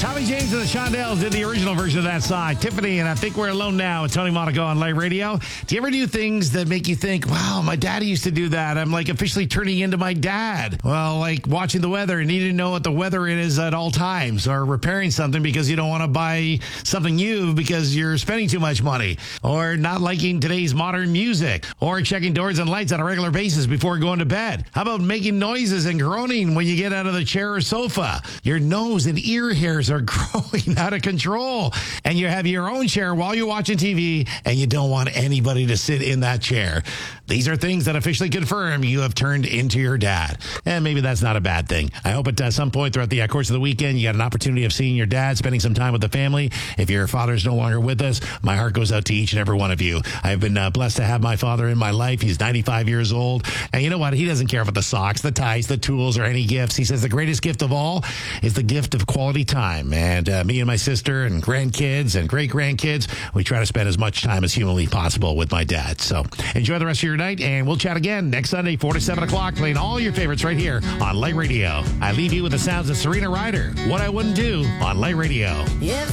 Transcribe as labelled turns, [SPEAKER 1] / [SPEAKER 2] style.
[SPEAKER 1] Tommy James and the Shondells did the original version of that song. Tiffany and I Think We're Alone Now with Tony Monaco on Light Radio. Do you ever do things that make you think, wow, my daddy used to do that? I'm like officially turning into my dad. Well, like watching the weather and needing to know what the weather is at all times, or repairing something because you don't want to buy something new because you're spending too much money, or not liking today's modern music, or checking doors and lights on a regular basis before going to bed. How about making noises and groaning when you get out of the chair or sofa? Your nose and ear hairs are growing out of control, and you have your own chair while you're watching TV, and you don't want anybody to sit in that chair. These are things that officially confirm you have turned into your dad. And maybe that's not a bad thing. I hope at some point throughout the course of the weekend, you got an opportunity of seeing your dad, spending some time with the family. If your father's no longer with us, my heart goes out to each and every one of you. I've been blessed to have my father in my life. He's 95 years old. And you know what? He doesn't care about the socks, the ties, the tools, or any gifts. He says the greatest gift of all is the gift of quality time. And me and my sister and grandkids and great-grandkids, we try to spend as much time as humanly possible with my dad. So enjoy the rest of your night, and we'll chat again next Sunday, 4 to 7 o'clock, playing all your favorites right here on Light Radio. I leave you with the sounds of Serena Ryder, What I Wouldn't Do on Light Radio.
[SPEAKER 2] If